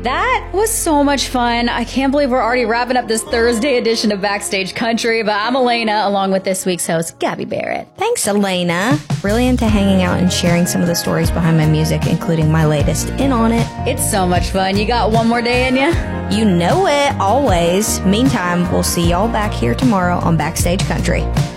That was so much fun. I can't believe we're already wrapping up this Thursday edition of Backstage Country, but I'm Elena, along with this week's host, Gabby Barrett. Thanks, Elena. Really into hanging out and sharing some of the stories behind my music, including my latest, In On It. It's so much fun. You got one more day in you? You know it, always. Meantime, we'll see y'all back here tomorrow on Backstage Country.